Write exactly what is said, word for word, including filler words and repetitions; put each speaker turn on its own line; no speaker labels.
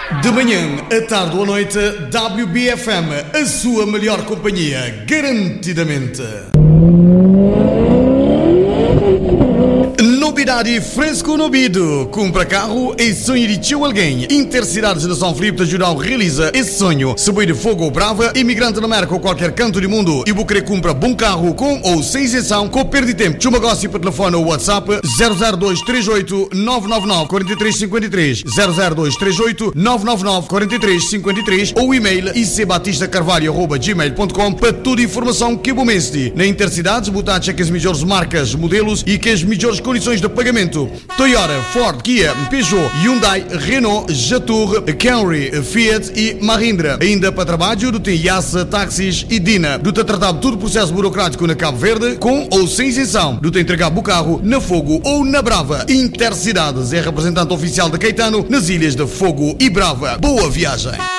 De manhã, à tarde ou à noite, W B F M, a sua melhor companhia, garantidamente. Novidade fresco no ouvido. Compra carro e sonho de tio alguém. Intercidades de São Filipe de Jurão realiza esse sonho. Se boi de fogo ou brava, imigrante na América ou qualquer canto do mundo e você compra bom carro com ou sem isenção, com perda de tempo. Chama negócio para telefone ou WhatsApp zero zero dois três oito nove nove nove quatro três cinco três zero zero dois três oito nove nove nove quatro três cinco três ou e-mail icbatistacarvalho arroba gmail ponto com para toda a informação que bom mestre. Na Intercidades, botar cheque as melhores marcas, modelos e que as melhores condições de pagamento. Toyota, Ford, Kia, Peugeot, Hyundai, Renault, Jatour, Camry, Fiat e Mahindra. Ainda para trabalho do tem Yassa, táxis e Dina. Do te tratar de todo o processo burocrático na Cabo Verde, com ou sem isenção. Do te entregar o carro na Fogo ou na Brava. Intercidades é representante oficial de Caetano nas ilhas de Fogo e Brava. Boa viagem!